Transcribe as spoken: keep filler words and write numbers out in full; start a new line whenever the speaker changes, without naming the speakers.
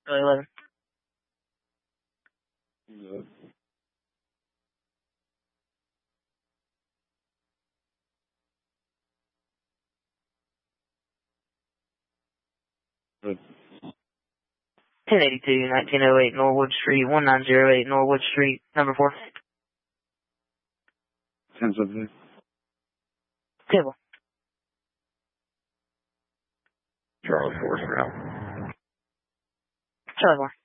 Charlie eleven.
Yeah. Good.
ten eighty-two, nineteen oh eight Norwood Street, one nine zero eight Norwood Street, number four.
ten seventeen.
Table.
Charlie four, route.
Charlie four.